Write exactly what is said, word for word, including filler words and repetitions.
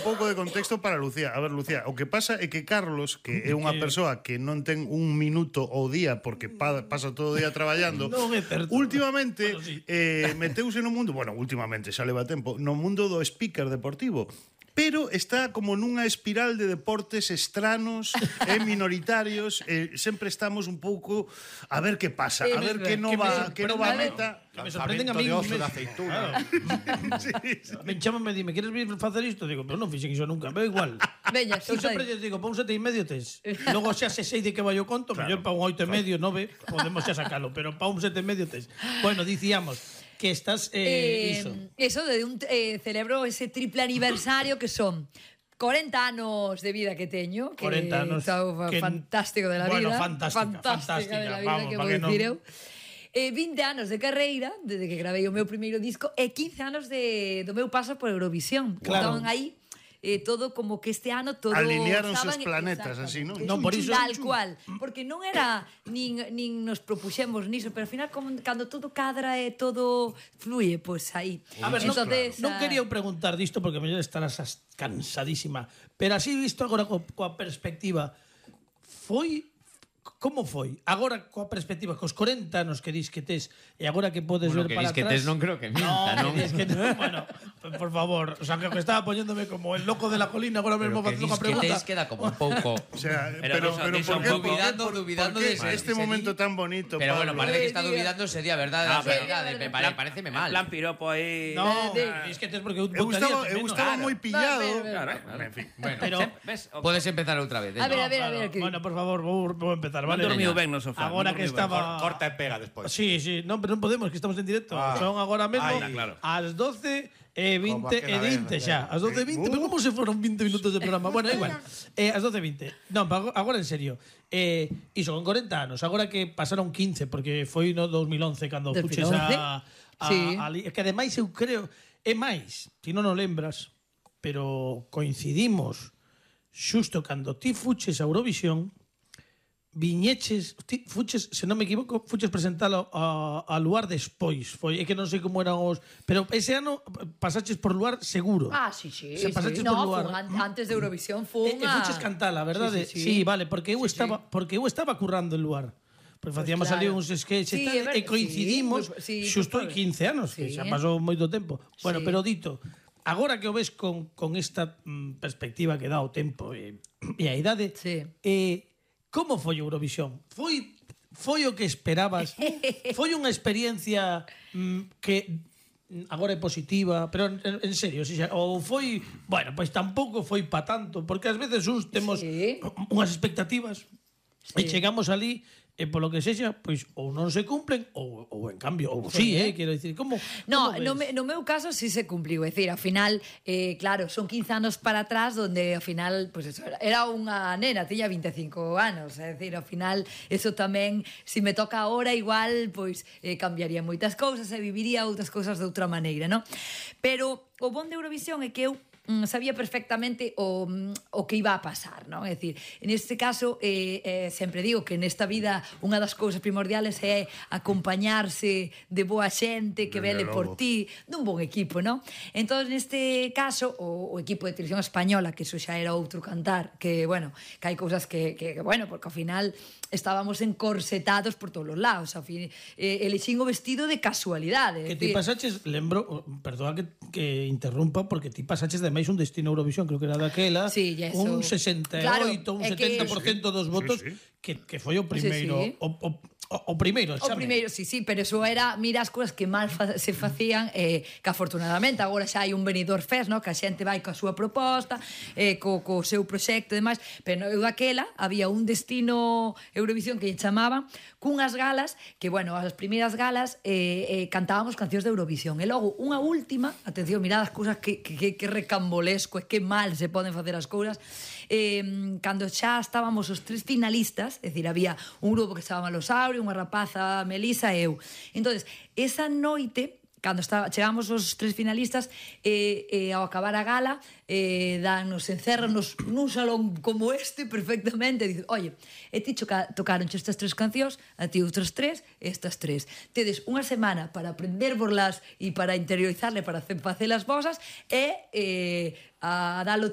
pouco de contexto para Lucía. A ver, Lucía, o que pasa é que Carlos, que é unha persoa que non ten un minuto ao día porque pa, pasa todo o día traballando, non é certo. últimamente Bueno, sí. eh, meteuse no mundo, bueno, últimamente xa leva tempo, no mundo do speaker deportivo. Pero está como nunha espiral de deportes estranos e minoritarios, e sempre estamos un pouco a ver que pasa, a ver que nova que nova meta. Que me sorprenden a mí. Lanzamento de oso de aceituna. Sí, sí. Me chámame e dime, queres vir facer isto? Digo, pero non fixen iso nunca, me un igual. Veña, Eu sempre xuta aí. lle digo, pa un sete e medio tes. Logo xa se sei de que vai o conto, mellor pa un oito e medio, nove, podemos xa sacalo, pero pa un sete e medio tes. Bueno, dicíamos que estás eh, Eh, iso. eso de un eh, celebro ese triple aniversario que son cuarenta anos de vida que teño, que cuarenta anos. está Que- fantástico de la bueno, vida. fantástica, fantástica, de la vida, vamos, que pa vou que non- dicir eu. Eh, vinte anos de carreira, desde que gravei o meu primeiro disco, e quince anos de, do meu paso por Eurovisión. Claro. Estaban aí eh, todo como que este ano todo Alineáronse os estaban- planetas, así, non? exactamente. Non, por iso- Tal cual, porque non era nin, nin nos propuxemos niso, pero ao final como, cando todo cadra e todo fluye, pois pues aí. A ver, non, Entonces, non ah, quería eu preguntar disto porque mellor estarás as- cansadísima, pero así visto agora co, coa perspectiva, foi como foi? Agora coa perspectiva, cos cuarenta anos que dis que tes e agora que podes Bueno, ver que para dis que atrás... tes non creo que minta, no, non? que dis que tes, bueno, por favor, o sea, que estaba poniéndome como el loco de la colina agora mesmo Pero que facendo dis unha que pregunta. tes queda como un pouco... O sea, Pero pero, diso- pero diso ¿por qué? un pouco ¿Por qué? dudando, ¿Por- dudando por qué de- este de- momento tan bonito, Pero bueno, Pablo? parece que está Eh, dubidando sería verdade. Ah, pero- verdade, me pare- pareceme mal. En plan piropo aí... No, Eh, es que tes porque eu Eu estaba, botaríate eu menos. estaba Claro. moi pillado. No, pero- Claro, claro. En fin. Bueno, Pero- Ves? O- podes empezar outra vez. A ver, a ver, a Claro. ver. Que... Bueno, por favor, vou, vou empezar, Non vale? dormiu Veña. ben no sofá. Agora non que dormiu ben. estaba... Corta e pega despois. Sí, sí, non, pero non podemos, que estamos en directo. Ah. Son agora mesmo Ai, claro. ás doce e vinte Como e aquela vinte vez, xa. Ás doce e vinte, Uh. pero como se foron vinte minutos de programa? Bueno, é igual. Eh, ás doce e vinte. Non, pa- agora en serio. Eh, iso, con cuarenta anos. Agora que pasaron quince, porque foi no dos mil once cando dos mil fuches once? a... a, Sí. a, li- que ademais eu creo... É máis, ti non o lembras, pero coincidimos xusto cando ti fuches a Eurovisión, viñeches, ti fuches, se non me equivoco, fuches presentalo a, a Luar despois. Foi, é que non sei como eran os, pero ese ano pasaches por Luar seguro. Ah, sí, sí. Se pasaches sí. por No, Luar. fue an- antes de Eurovisión E, fue e unha... fuches cantala, verdade? Sí, sí, sí sí. vale, porque eu Sí, estaba, sí. porque eu estaba currando en Luar. Porque facíamos claro. ali uns sketches Sí, e tal, é verdade, e coincidimos, sí, sí, moi- sí, xusto hai pues, quince anos, que sí. xa pasou moito tempo. Bueno, Sí. pero dito, agora que o ves con, con esta mm, perspectiva que dá o tempo e, e a idade, Sí. eh, como foi Eurovisión? Foi foi o que esperabas? Foi unha experiencia mm, que mm, agora é positiva, pero en, en serio, si xa, ou foi, bueno, pois tampouco foi pa tanto, porque ás veces uns temos Sí. unhas expectativas e Sí. chegamos ali e polo que sexa, pois ou non se cumplen ou, ou en cambio, ou sí, Sí, eh, eh. quero dicir, como No, como no, ves? me, no meu caso sí se cumpliu, é dicir, ao final, eh, claro, son quince anos para atrás donde ao final, pues eso, era- era unha nena, tiña vinte e cinco anos, é dicir, ao final, eso tamén, se si me toca ahora igual, pois eh, cambiaría moitas cousas e viviría outras cousas de outra maneira, non? Pero o bon de Eurovisión é que eu mm, sabía perfectamente o, mm, o que iba a pasar, non? É dicir, en este caso, eh, eh, sempre digo que nesta vida unha das cousas primordiales é acompañarse de boa xente que Dende vele por logo. ti, dun bon equipo, non? Entón, neste caso, o, o equipo de televisión española, que eso xa era outro cantar, que, bueno, que hai cousas que, que, que bueno, porque ao final estábamos encorsetados por todos os lados, ao fin, eh, elixín o vestido de casualidade. Que é ti dicir, pasaches, lembro, oh, perdoa que, que interrumpa, porque ti pasaches de máis un destino Eurovisión, creo que era daquela, Sí, e eso- un sesenta e oito, Claro, un é que- setenta por cento dos votos, Sí, sí. que, que foi o primeiro, Sí, sí. o, o, o, o primeiro O exame. primeiro, sí, sí, pero eso era, mira as cousas que mal fa se facían, eh, que afortunadamente agora xa hai un Benidorm Fest, no? Que a xente vai coa súa proposta, eh, co, co seu proxecto e demais, pero eu daquela había un destino Eurovisión que lle chamaban, cunhas galas, que, bueno, as primeiras galas eh, eh, cantábamos cancións de Eurovisión, e logo unha última, atención, mirad as cousas que, que, que, que recambolesco e que mal se poden facer as cousas, eh, cando xa estábamos os tres finalistas, é dicir, había un grupo que se chamaba Losaurio, unha rapaza, Melisa e eu. Entonces, esa noite, cando está, chegamos os tres finalistas, e, e ao acabar a gala, eh, danos, encerranos nun salón como este perfectamente, e dicen, oye, e ti choca, tocaronche estas tres cancións, a ti outras tres, estas tres. Tedes unha semana para aprendervoslas e para interiorizarle, para facelas vosas, e eh, a dalo